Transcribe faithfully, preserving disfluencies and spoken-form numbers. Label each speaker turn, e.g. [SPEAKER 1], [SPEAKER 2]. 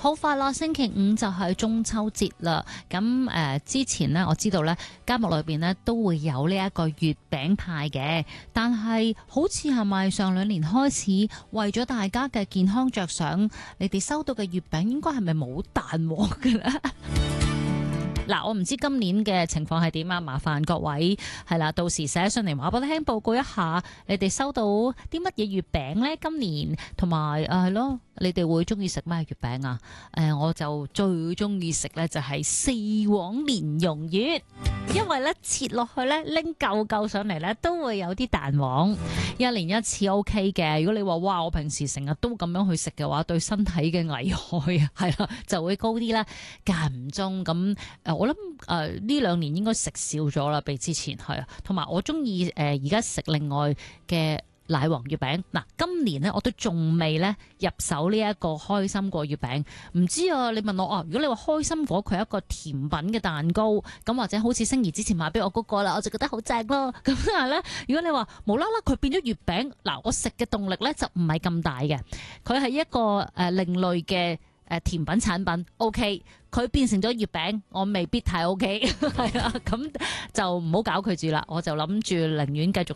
[SPEAKER 1] 好快啦，星期五就係中秋節啦。咁誒、呃，之前呢，我知道呢家務裏邊呢都會有呢一個月餅派嘅，但係好似係咪上兩年開始為咗大家嘅健康着想，你哋收到嘅月餅應該係咪冇蛋黃嘅咧？嗱，我唔知今年嘅情況係點啊，麻煩各位係啦，到時寫信嚟話俾我聽，報告一下你哋收到啲乜嘢月餅呢？今年同埋誒係咯，你哋會中意食咩月餅啊？誒、呃，我就最中意食呢就係四黃蓮蓉月，因為呢切落去呢拎嚿嚿上嚟呢都會有啲蛋黃，一年一次 OK 嘅。如果你話哇，我平時成日都咁樣去食嘅話，對身體嘅危害係啦就會高啲啦。間唔中咁誒，我諗誒呢兩年應該食少咗啦，比之前係啊。同埋我中意誒而家食另外嘅奶黃月餅。嗱，今年呢，我都仲未咧入手呢一個開心果月餅。唔知啊，你問我啊，如果你話開心果佢係一個甜品嘅蛋糕，咁或者好似星兒之前買俾我嗰個啦，我就覺得好正咯。咁但係咧，如果你話無啦啦佢變咗月餅，嗱，我食嘅動力咧就唔係咁大嘅。佢係一個誒、呃、另類嘅。誒，甜品產品 OK， 佢變成咗月餅，我未必太 OK， 係啊，咁就唔好搞佢住啦，我就諗住寧願繼續